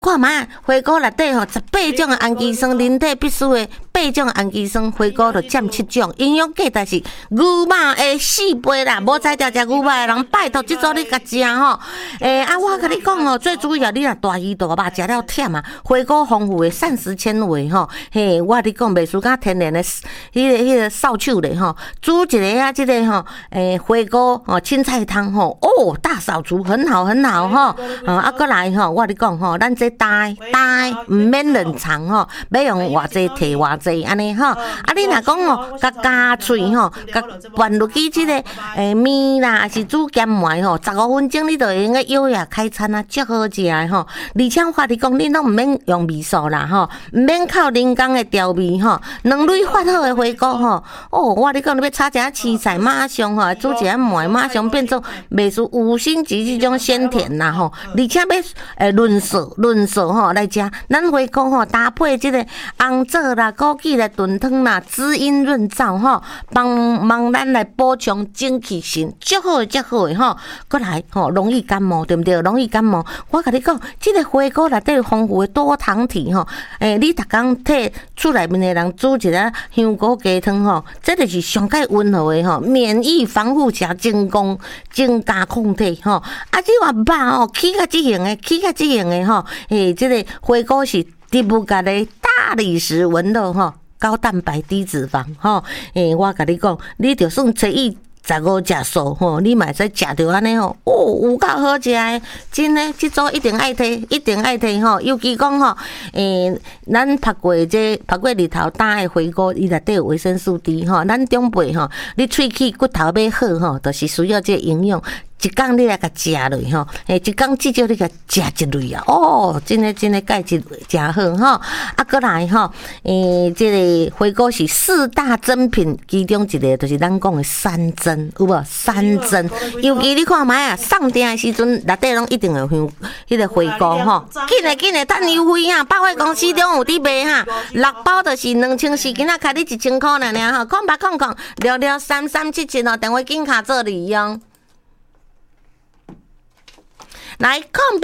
看卖花果内底吼18种的氨基酸，人体必须的8种的氨基酸，花果就占7种。营养价值是牛肉的4倍啦，无才调食牛肉的人，拜托即组你甲食吼。我甲你讲吼，最主要你若大鱼大肉食了忝啊，花果丰富的膳食纤维吼，嘿，我你讲袂输甲天然的迄个扫帚咧吼，煮一个啊，即个吼，花果吼青菜汤吼，哦，大扫除很好很好吼。过来吼，我你讲吼，咱这呆毋免冷藏吼，要用偌济摕偌济安尼吼。你若讲吼，甲加脆吼，甲拌落去即个面啦，还是煮咸糜吼，15分钟你就会用个优雅开餐啊，足好食的吼。而且我你讲，你拢毋免用味素啦吼，毋免靠人工的调味吼，两蕊发好的花果吼，哦，我你讲你要炒一下青菜，马上吼煮一下糜，马上变做袂输5星级即种鲜甜啦吼，而且要润色吼来食，咱花果吼搭配即个红枣啦、枸杞来炖汤啦，滋阴润燥吼，帮咱来补充精气神，足好的吼。过来吼，容易感冒对不对？容易感冒，我甲你讲，即个花果内底丰富的多糖体吼，你逐工替厝内面的人煮一个香菇鸡汤吼，这就是上介温和的吼，免疫防护加增加抗体吼。即话肉吼起较即型的吼，即个花果是植物界的大理石纹路吼，高蛋白低脂肪吼。我甲你讲，你就算初一15食素吼，你嘛会使食着安尼吼，有够好食的，真诶，即组一定爱摕吼。尤其讲吼，咱拍过日头打的花果，伊内底有维生素 D 吼，咱长辈吼，你喙齿骨头要好吼，就是需要这营养。一工你来甲食落吼，一工至少你甲食一类啊，哦，真诶钙质真好吼。过来吼，这个花果是4大珍品，其中一个就是咱讲的山珍，有无？山珍，尤其你看卖啊，送订的时阵，内底拢一定有迄个花果吼。紧诶，趁优惠啊！百货公司中有伫卖哈，6包就是2400，今仔开你1000块尔吼，0800663377吼，电话紧卡做利用。来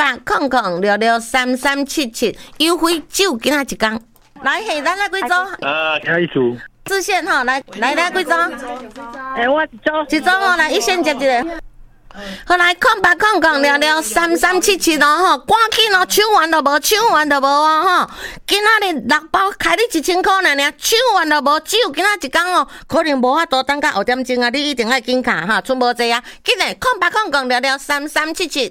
，0800663377，优惠只有今仔一工。来，嘿，咱来几组？ 开始。 自选吼，来几组？ 我一组。 一组吼，来，一线接一个。好来，0800663377吼，赶紧哦，抢完就无哦吼。今仔日6包开你1000块尔，抢完就无，只有今仔一工哦，可能无法度等到5点钟啊，你一定爱紧卡哈，剩无济啊，紧嘞，0800663377。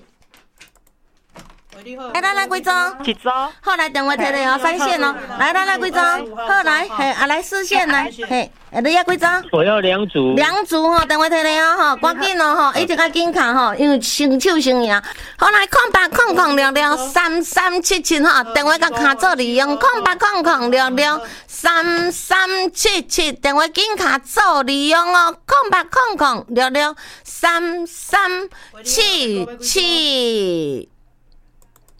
咱来几组？ 一组。 好，来电话摕来哦，3线哦。来，咱来几组？好来，来4线来，你要几组？ 我要2组。 2组吼，电话摕来哦，赶紧哦吼，一定要紧卡吼，因为先手先赢。好来，0800663377吼，电话甲卡做利用，0800663377，电话紧卡做利用哦，0800663377。